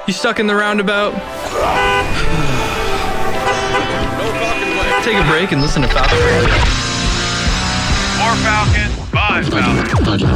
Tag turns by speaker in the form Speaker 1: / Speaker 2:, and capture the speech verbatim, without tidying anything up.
Speaker 1: You stuck in the roundabout? Take a break and listen to Falcon Radio.
Speaker 2: More Falcon, by Falcon.